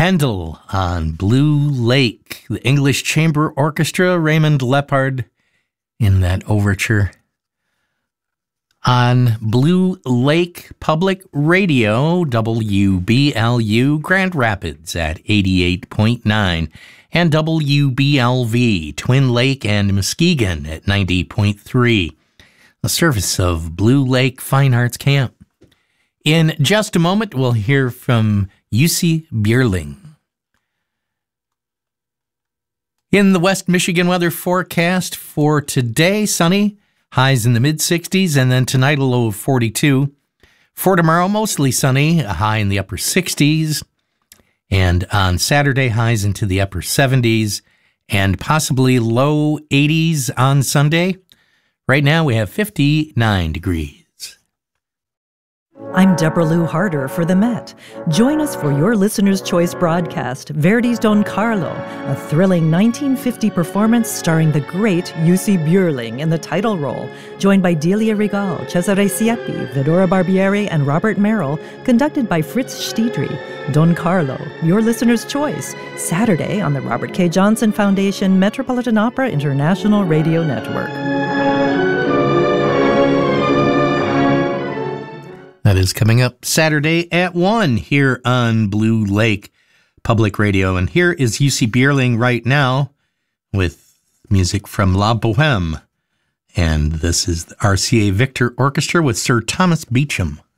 Handel on Blue Lake, the English Chamber Orchestra, Raymond Lepard in that overture. On Blue Lake Public Radio, WBLU Grand Rapids at 88.9, and WBLV Twin Lake and Muskegon at 90.3, a service of Blue Lake Fine Arts Camp. In just a moment, we'll hear from Jussi Björling. In the West Michigan weather forecast for today, sunny, highs in the mid-60s, and then tonight a low of 42. For tomorrow, mostly sunny, a high in the upper 60s, and on Saturday, highs into the upper 70s, and possibly low 80s on Sunday. Right now, we have 59 degrees. I'm Deborah Lou Harder for the Met. Join us for your Listener's Choice broadcast, Verdi's Don Carlo, a thrilling 1950 performance starring the great Jussi Björling in the title role, joined by Delia Regal, Cesare Siepi, Vidora Barbieri, and Robert Merrill, conducted by Fritz Stiedry. Don Carlo, your Listener's Choice, Saturday on the Robert K. Johnson Foundation Metropolitan Opera International Radio Network. That is coming up Saturday at 1 here on Blue Lake Public Radio. And here is Jussi Björling right now with music from La Boheme. And this is the RCA Victor Orchestra with Sir Thomas Beecham.